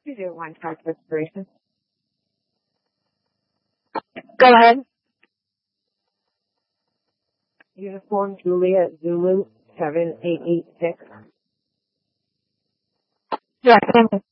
201 type of expiration. Go ahead. Uniform Juliet Zulu 7886. Yes,